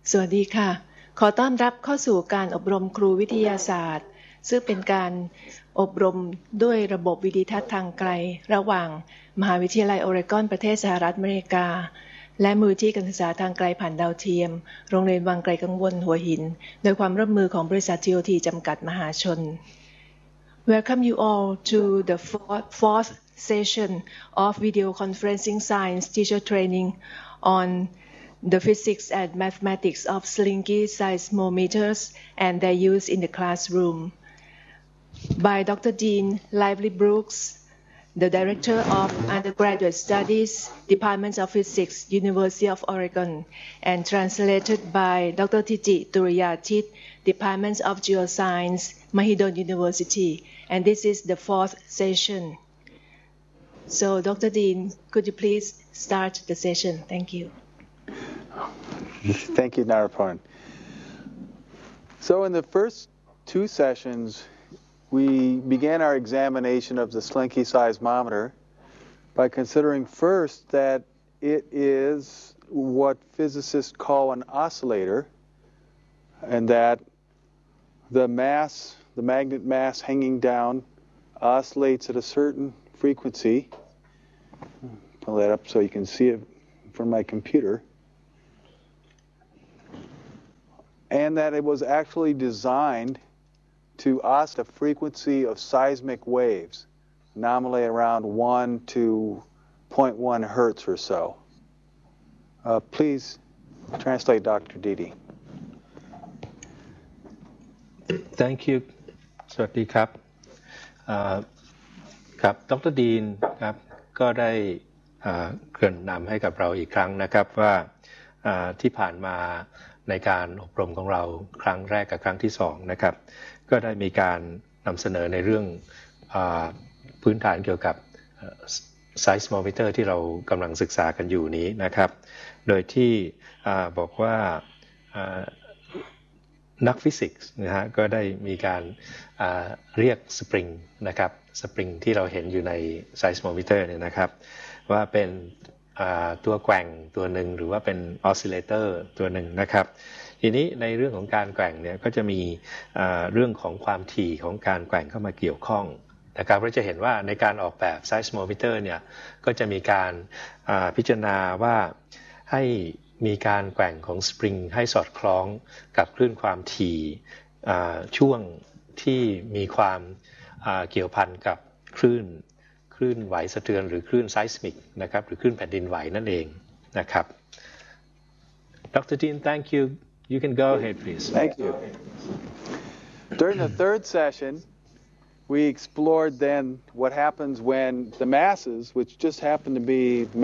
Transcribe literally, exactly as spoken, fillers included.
สวัสดีค่ะขอต้อนรับเข้าสู่การอบรมครูวิทยาศาสตร์ซึ่งเป็นการอบรมด้วยระบบวิดิทัศน์ทางไกลระหว่างมหาวิทยาลัยโอเรกอนประเทศสหรัฐอเมริกาและมูลที่การศึกษาทางไกลผ่านดาวเทียมโรงเรียนวังไกลกังวลหัวหินโดยความร่วมมือของบริษัท ที โอ ที จำกัดมหาชน Welcome you all to the fourth, fourth session of video conferencing science teacher training on the physics and mathematics of slinky seismometers and their use in the classroom by Doctor Dean Lively Brooks, the Director of Undergraduate Studies, Department of Physics, University of Oregon, and translated by Doctor Titi Turiyatit, Department of Geoscience, Mahidol University. And this is the fourth session. So, Doctor Dean, could you please start the session? Thank you. Thank you, Narapan. So in the first two sessions, we began our examination of the Slinky seismometer by considering first that it is what physicists call an oscillator, and that the mass, the magnet mass hanging down, oscillates at a certain frequency. Pull that up so you can see it from my computer. And that it was actually designed to oscillate the frequency of seismic waves, nominally around one to zero point one hertz or so. Uh, please translate, Doctor Didi. Thank you. สวัสดีครับครับดร.ดีนครับก็ได้เกริ่นนำให้กับเราอีกครั้งนะครับว่าที่ผ่านมาในการอบรมของเราครั้งแรกกับครั้งที่สองนะครับก็ได้มีการนำเสนอในเรื่องพื้นฐานเกี่ยวกับ seismometer ที่เรากำลังศึกษากันอยู่นี้นะครับโดยที่บอกว่านักฟิสิกส์นะฮะก็ได้มีการเรียกสปริงนะครับสปริงที่เราเห็นอยู่ใน seismometer เนี่ยนะครับว่าเป็นตัวแกว่งตัวหนึ่งหรือว่าเป็นออสซิเลเตอร์ตัวหนึ่งนะครับทีนี้ในเรื่องของการแกว่งเนี่ยก็จะมีเรื่องของความถี่ของการแกว่งเข้ามาเกี่ยวข้องนะครับเราจะเห็นว่าในการออกแบบไซส์โมมิเตอร์เนี่ยก็จะมีการพิจารณาว่าให้มีการแกว่งของสปริงให้สอดคล้องกับคลื่นความถี่ช่วงที่มีความเกี่ยวพันกับคลื่นคลื่นไหวสะเทือนหรือคลื่นไซสมิกนะครับหรือคลื่นแผ่นดินไหวนั่นเองนะครับ Doctor Dean, thank you. You can go ahead, please. Thank you. During the third session, we explored then what happens when the masses, which just happen to be